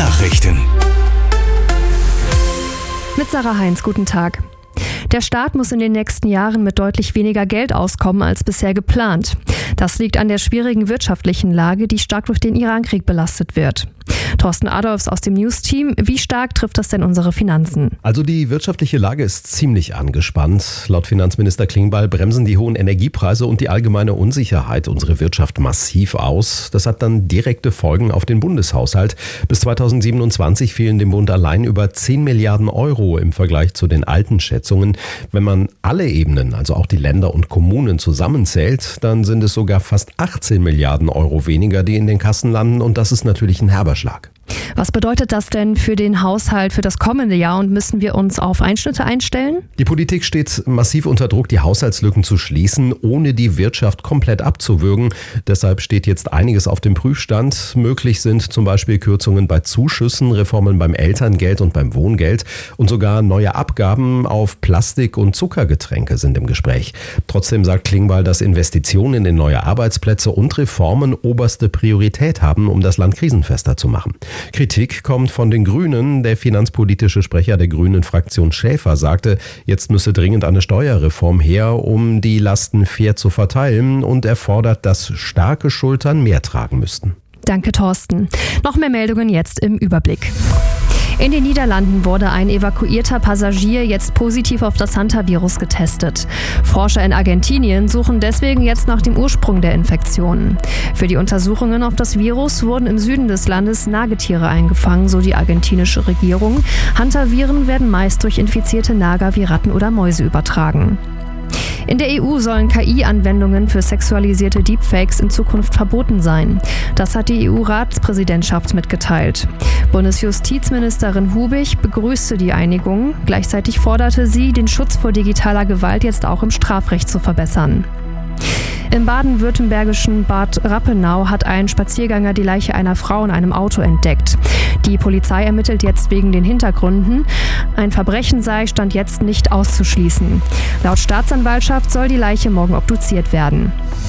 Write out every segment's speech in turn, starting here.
Nachrichten. Mit Sarah Heinz, guten Tag. Der Staat muss in den nächsten Jahren mit deutlich weniger Geld auskommen als bisher geplant. Das liegt an der schwierigen wirtschaftlichen Lage, die stark durch den Irankrieg belastet wird. Thorsten Adolfs aus dem News-Team, wie stark trifft das denn unsere Finanzen? Also die wirtschaftliche Lage ist ziemlich angespannt. Laut Finanzminister Klingbeil bremsen die hohen Energiepreise und die allgemeine Unsicherheit unsere Wirtschaft massiv aus. Das hat dann direkte Folgen auf den Bundeshaushalt. Bis 2027 fehlen dem Bund allein über 10 Milliarden Euro im Vergleich zu den alten Schätzungen. Wenn man alle Ebenen, also auch die Länder und Kommunen zusammenzählt, dann sind es sogar fast 18 Milliarden Euro weniger, die in den Kassen landen, und das ist natürlich ein herber Schlag. Was bedeutet das denn für den Haushalt für das kommende Jahr und müssen wir uns auf Einschnitte einstellen? Die Politik steht massiv unter Druck, die Haushaltslücken zu schließen, ohne die Wirtschaft komplett abzuwürgen. Deshalb steht jetzt einiges auf dem Prüfstand. Möglich sind zum Beispiel Kürzungen bei Zuschüssen, Reformen beim Elterngeld und beim Wohngeld und sogar neue Abgaben auf Plastik- und Zuckergetränke sind im Gespräch. Trotzdem sagt Klingbeil, dass Investitionen in neue Arbeitsplätze und Reformen oberste Priorität haben, um das Land krisenfester zu machen. Kritik kommt von den Grünen. Der finanzpolitische Sprecher der Grünen-Fraktion Schäfer sagte, jetzt müsse dringend eine Steuerreform her, um die Lasten fair zu verteilen, und er fordert, dass starke Schultern mehr tragen müssten. Danke, Thorsten. Noch mehr Meldungen jetzt im Überblick. In den Niederlanden wurde ein evakuierter Passagier jetzt positiv auf das Hantavirus getestet. Forscher in Argentinien suchen deswegen jetzt nach dem Ursprung der Infektion. Für die Untersuchungen auf das Virus wurden im Süden des Landes Nagetiere eingefangen, so die argentinische Regierung. Hantaviren werden meist durch infizierte Nager wie Ratten oder Mäuse übertragen. In der EU sollen KI-Anwendungen für sexualisierte Deepfakes in Zukunft verboten sein. Das hat die EU-Ratspräsidentschaft mitgeteilt. Bundesjustizministerin Hubig begrüßte die Einigung. Gleichzeitig forderte sie, den Schutz vor digitaler Gewalt jetzt auch im Strafrecht zu verbessern. Im baden-württembergischen Bad Rappenau hat ein Spaziergänger die Leiche einer Frau in einem Auto entdeckt. Die Polizei ermittelt jetzt wegen den Hintergründen. Ein Verbrechen sei Stand jetzt nicht auszuschließen. Laut Staatsanwaltschaft soll die Leiche morgen obduziert werden.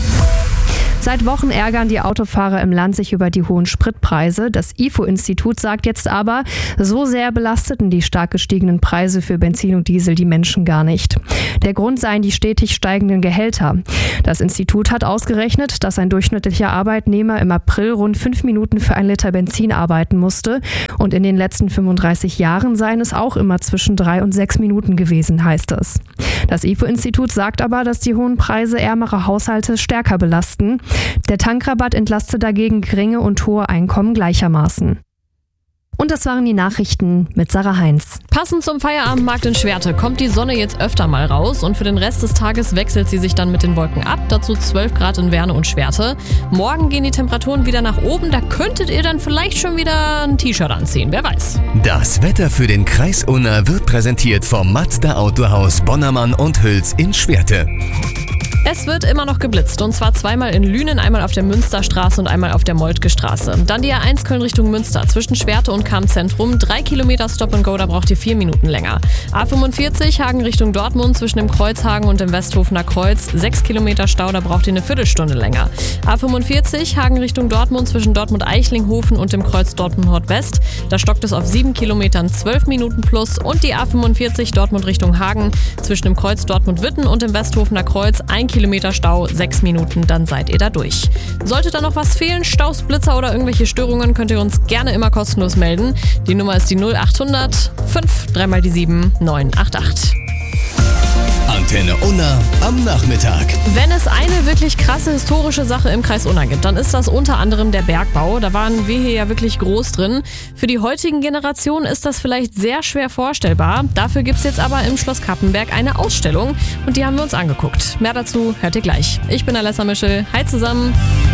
Seit Wochen ärgern die Autofahrer im Land sich über die hohen Spritpreise. Das IFO-Institut sagt jetzt aber, so sehr belasteten die stark gestiegenen Preise für Benzin und Diesel die Menschen gar nicht. Der Grund seien die stetig steigenden Gehälter. Das Institut hat ausgerechnet, dass ein durchschnittlicher Arbeitnehmer im April rund 5 Minuten für 1 Liter Benzin arbeiten musste. Und in den letzten 35 Jahren seien es auch immer zwischen 3 und 6 Minuten gewesen, heißt es. Das IFO-Institut sagt aber, dass die hohen Preise ärmere Haushalte stärker belasten. Der Tankrabatt entlastet dagegen geringe und hohe Einkommen gleichermaßen. Und das waren die Nachrichten mit Sarah Heinz. Passend zum Feierabendmarkt in Schwerte kommt die Sonne jetzt öfter mal raus und für den Rest des Tages wechselt sie sich dann mit den Wolken ab. Dazu 12 Grad in Werne und Schwerte. Morgen gehen die Temperaturen wieder nach oben. Da könntet ihr dann vielleicht schon wieder ein T-Shirt anziehen, wer weiß. Das Wetter für den Kreis Unna wird präsentiert vom Mazda Autohaus Bonnermann und Hüls in Schwerte. Es wird immer noch geblitzt, und zwar zweimal in Lünen, einmal auf der Münsterstraße und einmal auf der Moltke Straße. Dann die A1 Köln Richtung Münster, zwischen Schwerte und Kammzentrum, 3 Kilometer Stop and Go, da braucht ihr 4 Minuten länger. A45 Hagen Richtung Dortmund, zwischen dem Kreuzhagen und dem Westhofener Kreuz, 6 Kilometer Stau, da braucht ihr eine Viertelstunde länger. A45 Hagen Richtung Dortmund, zwischen Dortmund-Eichlinghofen und dem Kreuz Dortmund Nordwest, da stockt es auf 7 Kilometern, 12 Minuten plus. Und die A45 Dortmund Richtung Hagen, zwischen dem Kreuz Dortmund-Witten und dem Westhofener Kreuz, 1 Kilometer Stau, 6 Minuten, dann seid ihr da durch. Sollte da noch was fehlen, Staus, Blitzer oder irgendwelche Störungen, könnt ihr uns gerne immer kostenlos melden. Die Nummer ist die 0800 5 3 mal die 7 988. Antenne Unna am Nachmittag. Wenn es eine wirklich krasse historische Sache im Kreis Unna gibt, dann ist das unter anderem der Bergbau. Da waren wir hier ja wirklich groß drin. Für die heutigen Generationen ist das vielleicht sehr schwer vorstellbar. Dafür gibt es jetzt aber im Schloss Kappenberg eine Ausstellung und die haben wir uns angeguckt. Mehr dazu hört ihr gleich. Ich bin Alessa Mischel. Hi zusammen.